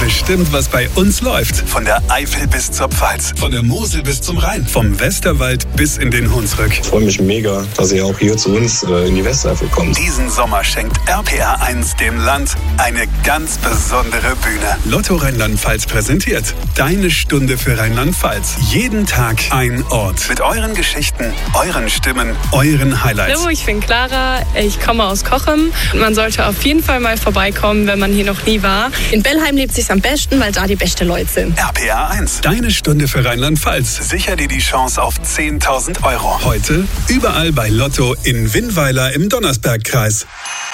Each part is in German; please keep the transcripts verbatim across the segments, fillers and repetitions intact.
bestimmt, was bei uns läuft. Von der Eifel bis zur Pfalz, von der Mosel bis zum Rhein, vom Westerwald bis in den Hunsrück. Ich freue mich mega, dass ihr auch hier zu uns äh, in die Westeifel kommt. Diesen Sommer schenkt R P R eins dem Land eine ganz besondere Bühne. Lotto Rheinland-Pfalz präsentiert Deine Stunde für Rheinland-Pfalz. Jeden Tag ein Ort. Mit euren Geschichten, euren Stimmen, euren Highlights. Hallo, ich bin Clara, ich komme aus Cochem. Man sollte auf jeden Fall mal vorbeikommen, wenn man hier noch nie war. In Bellheim lebt sich's am besten, weil da die besten Leute sind. R P R eins, Deine Stunde für Rheinland-Pfalz. Sicher dir die Chance auf zehntausend Euro. Heute überall bei Lotto in Winnweiler im Donnersbergkreis.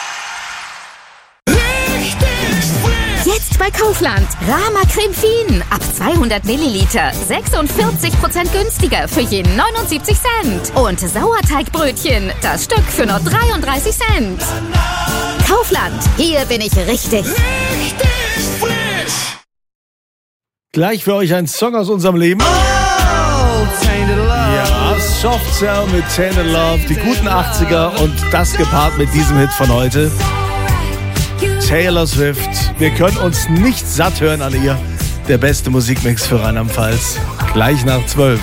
Jetzt bei Kaufland. Rama Creme Fien. Ab zweihundert Milliliter. sechsundvierzig Prozent günstiger für je neunundsiebzig Cent. Und Sauerteigbrötchen. Das Stück für nur dreiunddreißig Cent. Kaufland. Hier bin ich richtig. Richtig frisch. Gleich für euch ein Song aus unserem Leben. Oh, Tainted Love. Ja, Soft Cell mit Tainted Love. Die guten achtziger und das gepaart mit diesem Hit von heute. Taylor Swift. Wir können uns nicht satt hören an ihr. Der beste Musikmix für Rheinland-Pfalz. Gleich nach zwölf.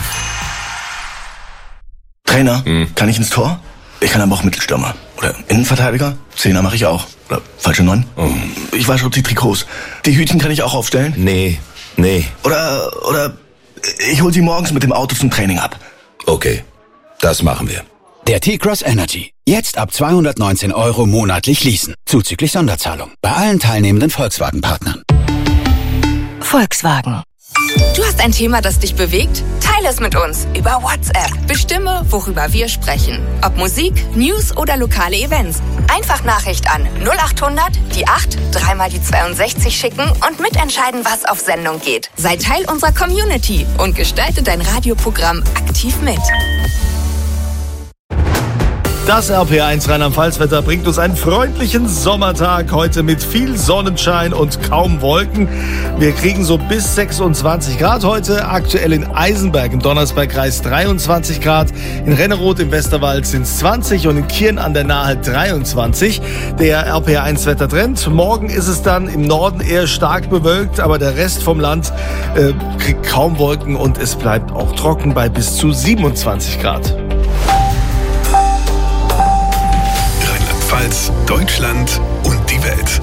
Trainer, hm. kann ich ins Tor? Ich kann aber auch Mittelstürmer. Oder Innenverteidiger? Zehner mache ich auch. Oder falsche Neun? Oh. Ich wasche die Trikots. Die Hütchen kann ich auch aufstellen? Nee, nee. Oder, oder ich hol sie morgens mit dem Auto zum Training ab. Okay, das machen wir. Der T-Cross Energy. Jetzt ab zweihundertneunzehn Euro monatlich leasen. Zuzüglich Sonderzahlung. Bei allen teilnehmenden Volkswagen-Partnern. Volkswagen. Du hast ein Thema, das dich bewegt? Teile es mit uns über WhatsApp. Bestimme, worüber wir sprechen. Ob Musik, News oder lokale Events. Einfach Nachricht an null achthundert, die acht, dreimal die zweiundsechzig schicken und mitentscheiden, was auf Sendung geht. Sei Teil unserer Community und gestalte dein Radioprogramm aktiv mit. Das R P R eins Rheinland-Pfalz-Wetter bringt uns einen freundlichen Sommertag heute mit viel Sonnenschein und kaum Wolken. Wir kriegen so bis sechsundzwanzig Grad heute. Aktuell in Eisenberg im Donnersbergkreis dreiundzwanzig Grad. In Renneroth im Westerwald sind es zwanzig und in Kirn an der Nahe dreiundzwanzig. Der R P R eins Wettertrend. Morgen ist es dann im Norden eher stark bewölkt, aber der Rest vom Land äh, kriegt kaum Wolken und es bleibt auch trocken bei bis zu siebenundzwanzig Grad. Deutschland und die Welt.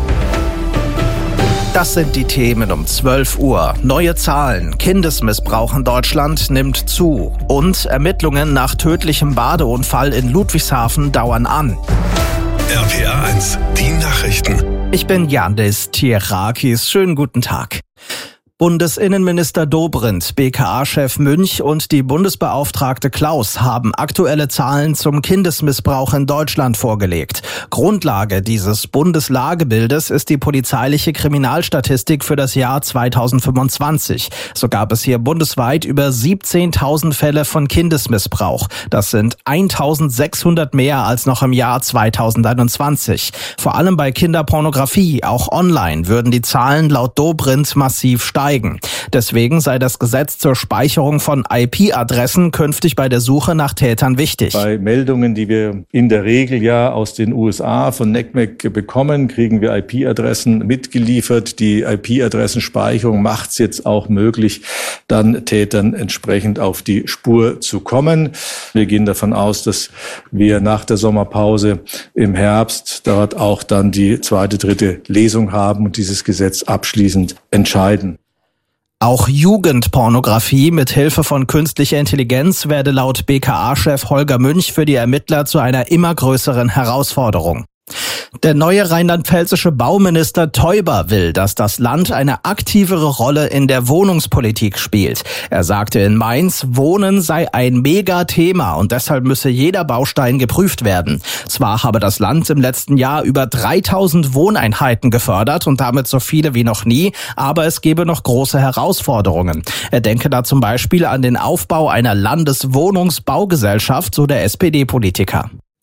Das sind die Themen um zwölf Uhr. Neue Zahlen. Kindesmissbrauch in Deutschland nimmt zu. Und Ermittlungen nach tödlichem Badeunfall in Ludwigshafen dauern an. R P R eins, die Nachrichten. Ich bin Yandis Tierakis. Schönen guten Tag. Bundesinnenminister Dobrindt, B K A-Chef Münch und die Bundesbeauftragte Klaus haben aktuelle Zahlen zum Kindesmissbrauch in Deutschland vorgelegt. Grundlage dieses Bundeslagebildes ist die polizeiliche Kriminalstatistik für das Jahr zweitausendfünfundzwanzig. So gab es hier bundesweit über siebzehntausend Fälle von Kindesmissbrauch. Das sind eintausendsechshundert mehr als noch im Jahr zweitausendeinundzwanzig. Vor allem bei Kinderpornografie, auch online, würden die Zahlen laut Dobrindt massiv steigen. Deswegen sei das Gesetz zur Speicherung von I P-Adressen künftig bei der Suche nach Tätern wichtig. Bei Meldungen, die wir in der Regel ja aus den U S A von N C M E C bekommen, kriegen wir I P-Adressen mitgeliefert. Die I P-Adressenspeicherung macht es jetzt auch möglich, dann Tätern entsprechend auf die Spur zu kommen. Wir gehen davon aus, dass wir nach der Sommerpause im Herbst dort auch dann die zweite, dritte Lesung haben und dieses Gesetz abschließend entscheiden. Auch Jugendpornografie mit Hilfe von künstlicher Intelligenz werde laut B K A-Chef Holger Münch für die Ermittler zu einer immer größeren Herausforderung. Der neue rheinland-pfälzische Bauminister Teuber will, dass das Land eine aktivere Rolle in der Wohnungspolitik spielt. Er sagte in Mainz, Wohnen sei ein Megathema und deshalb müsse jeder Baustein geprüft werden. Zwar habe das Land im letzten Jahr über dreitausend Wohneinheiten gefördert und damit so viele wie noch nie, aber es gebe noch große Herausforderungen. Er denke da zum Beispiel an den Aufbau einer Landeswohnungsbaugesellschaft, so der S P D-Politiker.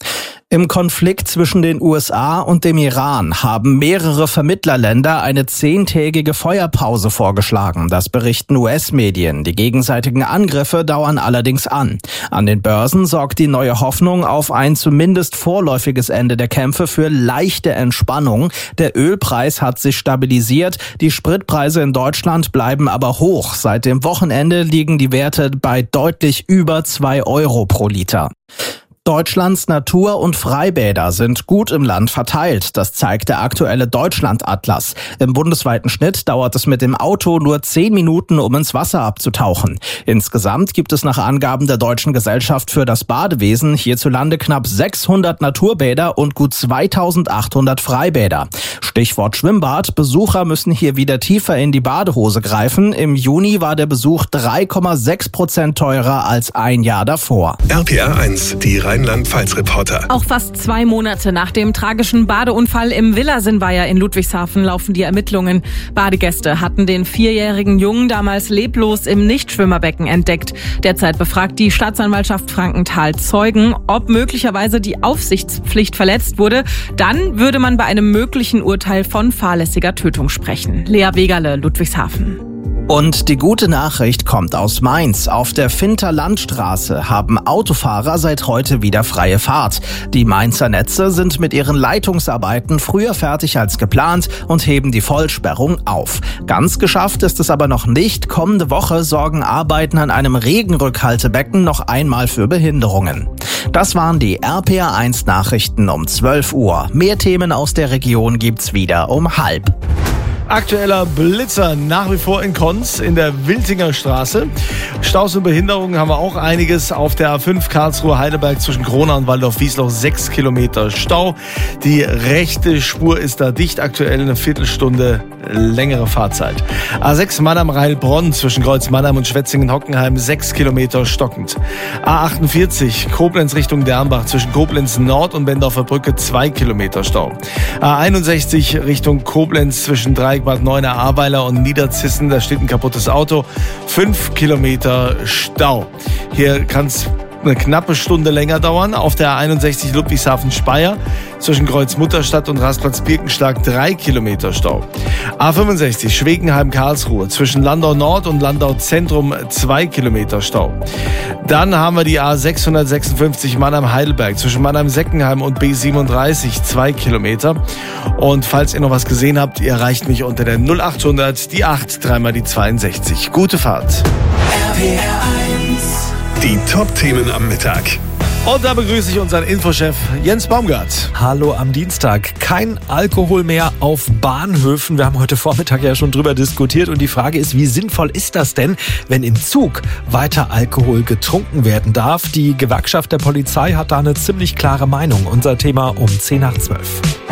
Im Konflikt zwischen den U S A und dem Iran haben mehrere Vermittlerländer eine zehntägige Feuerpause vorgeschlagen. Das berichten U S-Medien. Die gegenseitigen Angriffe dauern allerdings an. An den Börsen sorgt die neue Hoffnung auf ein zumindest vorläufiges Ende der Kämpfe für leichte Entspannung. Der Ölpreis hat sich stabilisiert. Die Spritpreise in Deutschland bleiben aber hoch. Seit dem Wochenende liegen die Werte bei deutlich über zwei Euro pro Liter. Deutschlands Natur- und Freibäder sind gut im Land verteilt. Das zeigt der aktuelle Deutschland-Atlas. Im bundesweiten Schnitt dauert es mit dem Auto nur zehn Minuten, um ins Wasser abzutauchen. Insgesamt gibt es nach Angaben der Deutschen Gesellschaft für das Badewesen hierzulande knapp sechshundert Naturbäder und gut zweitausendachthundert Freibäder. Stichwort Schwimmbad. Besucher müssen hier wieder tiefer in die Badehose greifen. Im Juni war der Besuch drei Komma sechs Prozent teurer als ein Jahr davor. R P R eins, die Rheinland-Pfalz-Reporter. Auch fast zwei Monate nach dem tragischen Badeunfall im Villasinweiher in Ludwigshafen laufen die Ermittlungen. Badegäste hatten den vierjährigen Jungen damals leblos im Nichtschwimmerbecken entdeckt. Derzeit befragt die Staatsanwaltschaft Frankenthal Zeugen, ob möglicherweise die Aufsichtspflicht verletzt wurde. Dann würde man bei einem möglichen Urteil von fahrlässiger Tötung sprechen. Lea Wegerle, Ludwigshafen. Und die gute Nachricht kommt aus Mainz. Auf der Finter Landstraße haben Autofahrer seit heute wieder freie Fahrt. Die Mainzer Netze sind mit ihren Leitungsarbeiten früher fertig als geplant und heben die Vollsperrung auf. Ganz geschafft ist es aber noch nicht. Kommende Woche sorgen Arbeiten an einem Regenrückhaltebecken noch einmal für Behinderungen. Das waren die R P R eins Nachrichten um zwölf Uhr. Mehr Themen aus der Region gibt's wieder um halb. Aktueller Blitzer nach wie vor in Konz in der Wiltinger Straße. Staus und Behinderungen haben wir auch einiges. Auf der A fünf Karlsruhe-Heidelberg zwischen Kronau und Waldorf-Wiesloch sechs Kilometer Stau. Die rechte Spur ist da dicht, aktuell eine Viertelstunde längere Fahrzeit. A sechs Mannheim-Heilbronn zwischen Kreuz-Mannheim und Schwetzingen-Hockenheim sechs Kilometer stockend. A achtundvierzig Koblenz Richtung Dernbach zwischen Koblenz Nord und Bendorfer Brücke zwei Kilometer Stau. A einundsechzig Richtung Koblenz zwischen Dreieck Bad Neuenahr, Ahrweiler und Niederzissen, da steht ein kaputtes Auto. Fünf Kilometer Stau. Hier kann es eine knappe Stunde länger dauern. Auf der A einundsechzig Ludwigshafen-Speyer zwischen Kreuz-Mutterstadt und Rastplatz-Birkenschlag drei Kilometer Stau. A fünfundsechzig Schwegenheim-Karlsruhe zwischen Landau Nord und Landau Zentrum zwei Kilometer Stau. Dann haben wir die A sechshundertsechsundfünfzig Mannheim-Heidelberg zwischen Mannheim-Seckenheim und B siebenunddreißig zwei Kilometer. Und falls ihr noch was gesehen habt, ihr erreicht mich unter der null achthundert, die acht, dreimal die zweiundsechzig. Gute Fahrt. R P R eins. Die Top-Themen am Mittag. Und da begrüße ich unseren Infochef Jens Baumgart. Hallo am Dienstag. Kein Alkohol mehr auf Bahnhöfen. Wir haben heute Vormittag ja schon drüber diskutiert. Und die Frage ist, wie sinnvoll ist das denn, wenn im Zug weiter Alkohol getrunken werden darf? Die Gewerkschaft der Polizei hat da eine ziemlich klare Meinung. Unser Thema um zehn nach zwölf.